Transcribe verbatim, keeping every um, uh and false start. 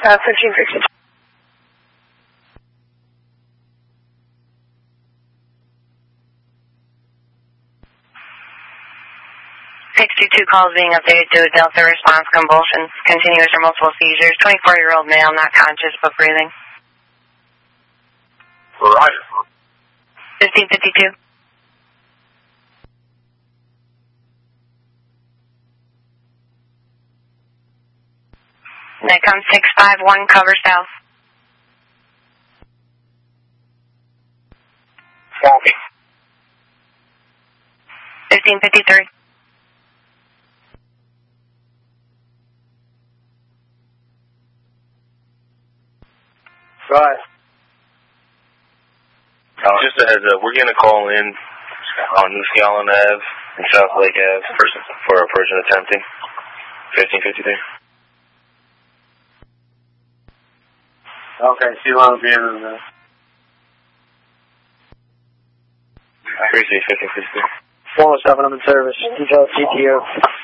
Uh, fifteen fifty. sixty-two calls being updated to a Delta response, convulsions, continuous or multiple seizures, twenty-four-year-old male, not conscious but breathing. Right. fifteen fifty-two. That comes six five one, cover south. Copy. fifteen fifty-three. Right. Uh, just a heads up, we're going to call in on New Scallon Ave and South Lake Ave for a person attempting. fifteen fifty-three. Okay, see you on the end of that. I appreciate fifteen fifty-three. four oh seven, I'm in service. Detail T T O.